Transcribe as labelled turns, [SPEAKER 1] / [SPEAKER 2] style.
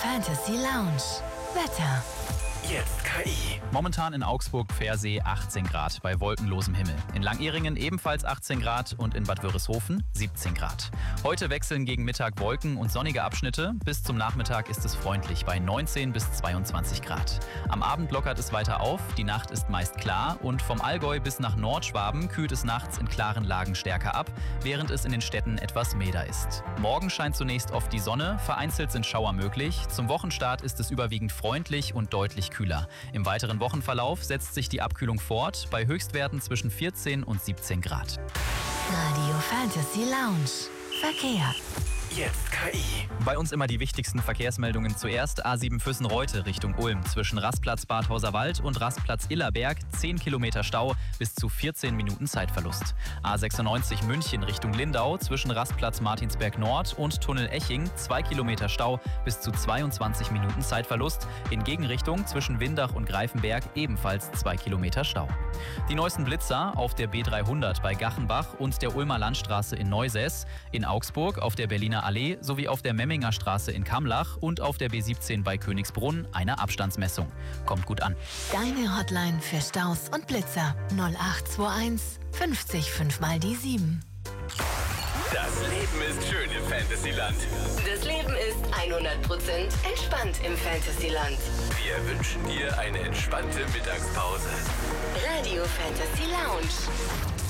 [SPEAKER 1] Fantasy Lounge. Wetter.
[SPEAKER 2] Jetzt KI.
[SPEAKER 3] Momentan in Augsburg-Pfersee 18 Grad bei wolkenlosem Himmel. In Langehringen ebenfalls 18 Grad und in Bad Wörishofen 17 Grad. Heute wechseln gegen Mittag Wolken und sonnige Abschnitte. Bis zum Nachmittag ist es freundlich bei 19 bis 22 Grad. Am Abend lockert es weiter auf, die Nacht ist meist klar und vom Allgäu bis nach Nordschwaben kühlt es nachts in klaren Lagen stärker ab, während es in den Städten etwas milder ist. Morgen scheint zunächst oft die Sonne, vereinzelt sind Schauer möglich. Zum Wochenstart ist es überwiegend freundlich und deutlich kühler. Im weiteren Wochenverlauf setzt sich die Abkühlung fort, bei Höchstwerten zwischen 14 und 17 Grad.
[SPEAKER 1] Radio Fantasy Lounge. Verkehr.
[SPEAKER 2] Jetzt KI.
[SPEAKER 3] Bei uns immer die wichtigsten Verkehrsmeldungen zuerst. A7 Füssen-Reute Richtung Ulm zwischen Rastplatz Bad Hauserwald und Rastplatz Illerberg 10 Kilometer Stau bis zu 14 Minuten Zeitverlust. A96 München Richtung Lindau zwischen Rastplatz Martinsberg Nord und Tunnel Eching 2 Kilometer Stau bis zu 22 Minuten Zeitverlust. In Gegenrichtung zwischen Windach und Greifenberg ebenfalls 2 Kilometer Stau. Die neuesten Blitzer auf der B300 bei Gachenbach und der Ulmer Landstraße in Neusäß, in Augsburg auf der Berliner Allee sowie auf der Memminger Straße in Kamlach und auf der B17 bei Königsbrunn eine Abstandsmessung. Kommt gut an.
[SPEAKER 1] Deine Hotline für Staus und Blitzer 0821 50 5 mal die 7.
[SPEAKER 2] Das Leben ist schön im Fantasyland.
[SPEAKER 4] Das Leben ist 100% entspannt im Fantasyland.
[SPEAKER 2] Wir wünschen dir eine entspannte Mittagspause.
[SPEAKER 4] Radio Fantasy Lounge.